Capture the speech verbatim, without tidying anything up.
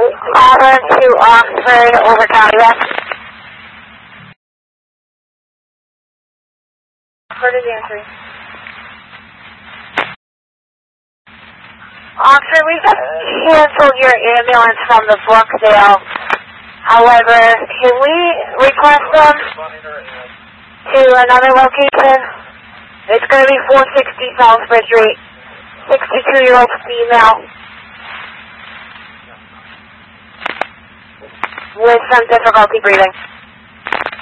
Auburn to Oxford over County West. Oxford is answering. Oxford, we just canceled your ambulance from the Brookdale. However, can we request them to another location? It's going to be four sixty Salisbury Street. sixty-two-year-old female with some difficulty breathing.